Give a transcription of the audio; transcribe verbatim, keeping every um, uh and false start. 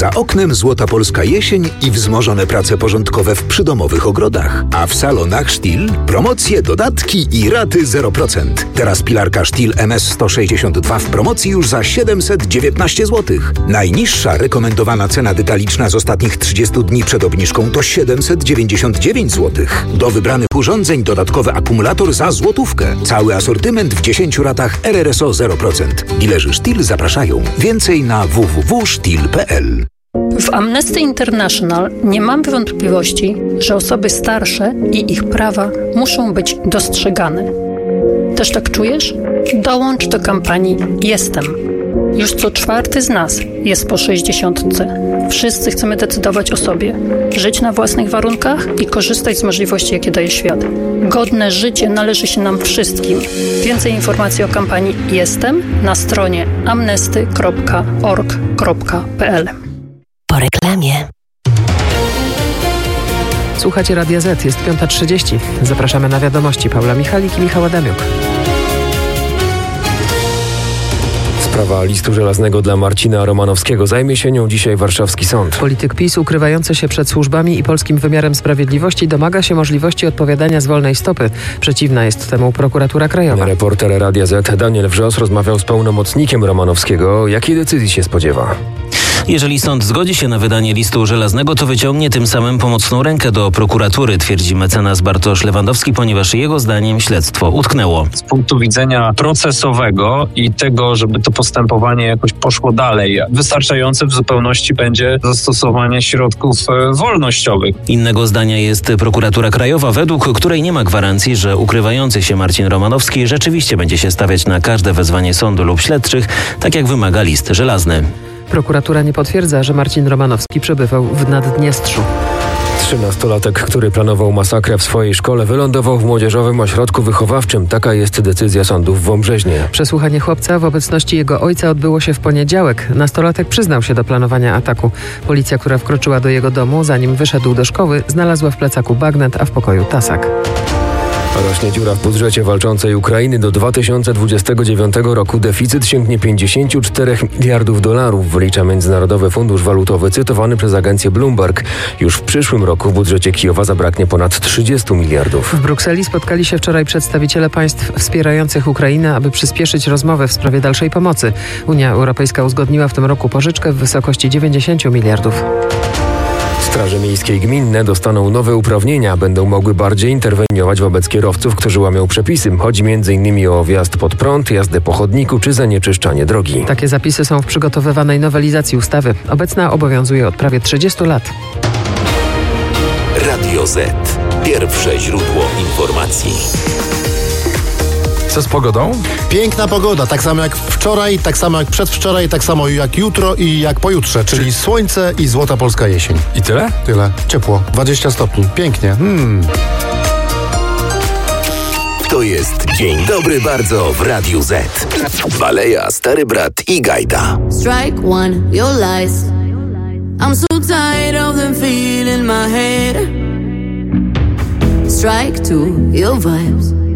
Za oknem złota polska jesień i wzmożone prace porządkowe w przydomowych ogrodach. A w salonach Stihl promocje, dodatki i raty zero procent. Teraz pilarka Stihl M S sto sześćdziesiąt dwa w promocji już za siedemset dziewiętnaście złotych. Najniższa rekomendowana cena detaliczna z ostatnich trzydziestu dni przed obniżką to siedemset dziewięćdziesiąt dziewięć złotych. Do wybranych urządzeń dodatkowy akumulator za złotówkę. Cały asortyment w dziesięciu ratach R R S O zero procent. Dilerzy Stihl zapraszają. Więcej na w w w kropka stihl kropka p l. W Amnesty International nie mam wątpliwości, że osoby starsze i ich prawa muszą być dostrzegane. Też tak czujesz? Dołącz do kampanii Jestem. Już co czwarty z nas jest po sześćdziesiątce. Wszyscy chcemy decydować o sobie, żyć na własnych warunkach i korzystać z możliwości, jakie daje świat. Godne życie należy się nam wszystkim. Więcej informacji o kampanii Jestem na stronie amnesty kropka org kropka p l. Po reklamie. Słuchacie Radia Z, jest piąta trzydzieści. Zapraszamy na wiadomości. Paula Michalik i Michał Adamiuk. Sprawa listu żelaznego dla Marcina Romanowskiego. Zajmie się nią dzisiaj warszawski sąd. Polityk PiS ukrywający się przed służbami i polskim wymiarem sprawiedliwości domaga się możliwości odpowiadania z wolnej stopy. Przeciwna jest temu prokuratura krajowa. Reporter Radia Z Daniel Wrzos rozmawiał z pełnomocnikiem Romanowskiego. Jakiej decyzji się spodziewa? Jeżeli sąd zgodzi się na wydanie listu żelaznego, to wyciągnie tym samym pomocną rękę do prokuratury, twierdzi mecenas Bartosz Lewandowski, ponieważ jego zdaniem śledztwo utknęło. Z punktu widzenia procesowego i tego, żeby to postępowanie jakoś poszło dalej, wystarczające w zupełności będzie zastosowanie środków wolnościowych. Innego zdania jest prokuratura krajowa, według której nie ma gwarancji, że ukrywający się Marcin Romanowski rzeczywiście będzie się stawiać na każde wezwanie sądu lub śledczych, tak jak wymaga list żelazny. Prokuratura nie potwierdza, że Marcin Romanowski przebywał w Naddniestrzu. Trzynastolatek, który planował masakrę w swojej szkole, wylądował w młodzieżowym ośrodku wychowawczym. Taka jest decyzja sądu w Wąbrzeźnie. Przesłuchanie chłopca w obecności jego ojca odbyło się w poniedziałek. Nastolatek przyznał się do planowania ataku. Policja, która wkroczyła do jego domu, zanim wyszedł do szkoły, znalazła w plecaku bagnet, a w pokoju tasak. Rośnie dziura w budżecie walczącej Ukrainy. Do dwa tysiące dwudziestego dziewiątego roku deficyt sięgnie pięćdziesiąt cztery miliardów dolarów, wylicza Międzynarodowy Fundusz Walutowy, cytowany przez agencję Bloomberg. Już w przyszłym roku w budżecie Kijowa zabraknie ponad trzydziestu miliardów. W Brukseli spotkali się wczoraj przedstawiciele państw wspierających Ukrainę, aby przyspieszyć rozmowy w sprawie dalszej pomocy. Unia Europejska uzgodniła w tym roku pożyczkę w wysokości dziewięćdziesięciu miliardów. Straże miejskie i gminne dostaną nowe uprawnienia. Będą mogły bardziej interweniować wobec kierowców, którzy łamią przepisy. Chodzi między innymi o wjazd pod prąd, jazdę po chodniku czy zanieczyszczanie drogi. Takie zapisy są w przygotowywanej nowelizacji ustawy. Obecna obowiązuje od prawie trzydziestu lat. Radio Z. Pierwsze źródło informacji. Co z pogodą? Piękna pogoda, tak samo jak wczoraj, tak samo jak przedwczoraj, tak samo jak jutro i jak pojutrze, czyli Czy... słońce i złota polska jesień. I tyle? Tyle. Ciepło. dwadzieścia stopni. Pięknie. Hmm. To jest Dzień Dobry Bardzo w Radiu Z. Baleja, Stary Brat i Gajda. Strike one, your lies. I'm so tired of them feeling my head. Strike two, your vibes.